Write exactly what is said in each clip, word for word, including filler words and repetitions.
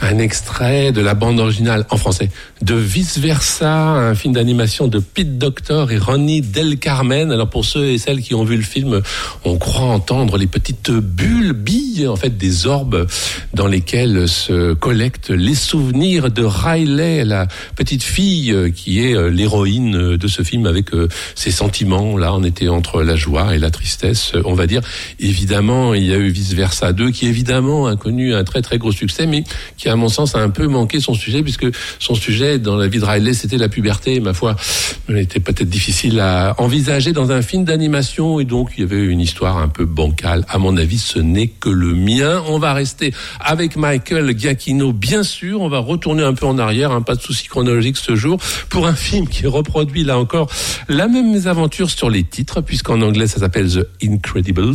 un extrait de la bande originale en français de Vice Versa, un film d'animation de Pete Docter et Ronnie Del Carmen. Alors pour ceux et celles qui ont vu le film, on croit entendre les petites bulles, billes, en fait des orbes dans lesquelles se collectent les souvenirs de Riley, la petite fille qui est l'héroïne de ce film avec ses sentiments. Là, on était entre la joie et la tristesse, on va dire. Évidemment, il y a eu Vice Versa deux qui évidemment a connu un très très gros succès, mais qui à mon sens a un peu manqué son sujet, puisque son sujet dans la vie de Riley c'était la puberté, et ma foi elle était peut-être difficile à envisager dans un film d'animation, et donc il y avait une histoire un peu bancale. À mon avis, ce n'est que le mien. On va rester avec Michael Giacchino, bien sûr. On va retourner un peu en arrière, hein, pas de souci chronologique ce jour, pour un film qui reproduit là encore la même mésaventure sur les titres, puisqu'en anglais ça s'appelle The Incredibles,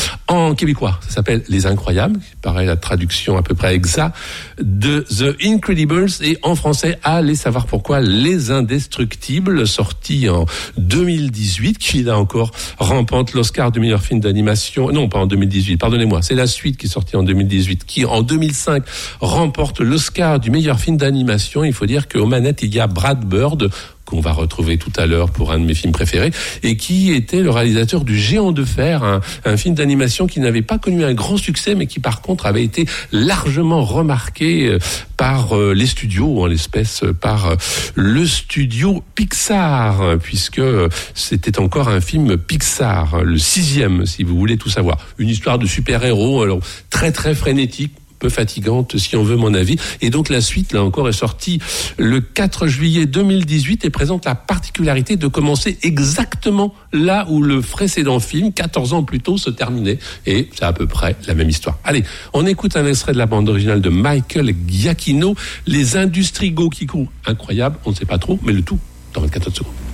en québécois ça s'appelle Les Incroyables, qui paraît la traduction à peu près exacte de The Incredibles, et en français, allez savoir pourquoi, Les Indestructibles, sorti en deux mille dix-huit, qui là encore remporte l'Oscar du meilleur film d'animation. Non, pas en deux mille dix-huit, pardonnez-moi, c'est la suite qui est sortie en deux mille dix-huit, qui en deux mille cinq remporte l'Oscar du meilleur film d'animation. Il faut dire qu'aux manettes il y a Brad Bird, qu'on va retrouver tout à l'heure pour un de mes films préférés, et qui était le réalisateur du Géant de Fer, un, un film d'animation qui n'avait pas connu un grand succès, mais qui par contre avait été largement remarqué par euh, les studios, en l'espèce par euh, le studio Pixar, puisque c'était encore un film Pixar, le sixième, si vous voulez tout savoir. Une histoire de super-héros, alors très très frénétique, peu fatigante si on veut mon avis, et donc la suite là encore est sortie le quatre juillet deux mille dix-huit et présente la particularité de commencer exactement là où le précédent film, quatorze ans plus tôt, se terminait, et c'est à peu près la même histoire. Allez, on écoute un extrait de la bande originale de Michael Giacchino, Les Industrigo qui courent, incroyable, on ne sait pas trop, mais le tout dans vingt-quatre secondes.